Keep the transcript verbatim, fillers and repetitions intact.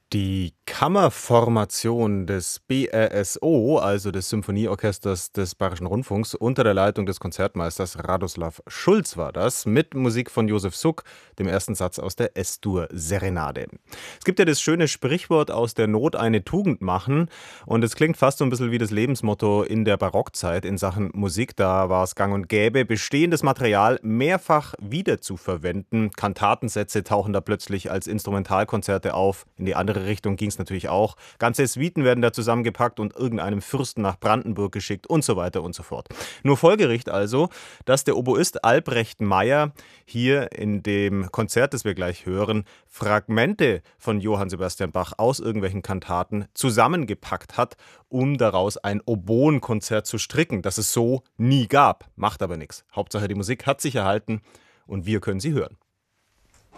Die Kammerformation des B R S O, also des Symphonieorchesters des Bayerischen Rundfunks, unter der Leitung des Konzertmeisters Radoslav Schulz war das, mit Musik von Josef Suk, dem ersten Satz aus der S-Dur-Serenade. Es gibt ja das schöne Sprichwort, aus der Not eine Tugend machen, und es klingt fast so ein bisschen wie das Lebensmotto in der Barockzeit in Sachen Musik. Da war es gang und gäbe, bestehendes Material mehrfach wiederzuverwenden. Kantatensätze tauchen da plötzlich als Instrumentalkonzerte auf. In die andere Richtung ging es natürlich auch. Ganze Suiten werden da zusammengepackt und irgendeinem Fürsten nach Brandenburg geschickt und so weiter und so fort. Nur folgerichtig also, dass der Oboist Albrecht Meyer hier in dem Konzert, das wir gleich hören, Fragmente von Johann Sebastian Bach aus irgendwelchen Kantaten zusammengepackt hat, um daraus ein Oboenkonzert zu stricken, das es so nie gab. Macht aber nichts. Hauptsache die Musik hat sich erhalten und wir können sie hören.